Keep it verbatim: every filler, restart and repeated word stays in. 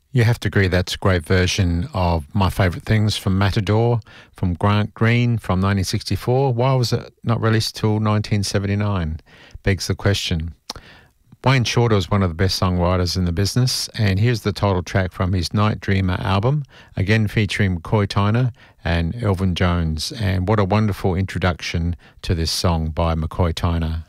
You have to agree that's a great version of My Favourite Things from Matador, from Grant Green from nineteen sixty-four. Why was it not released till nineteen seventy-nine? Begs the question. Wayne Shorter was one of the best songwriters in the business, and here's the title track from his Night Dreamer album, again featuring McCoy Tyner and Elvin Jones. And what a wonderful introduction to this song by McCoy Tyner.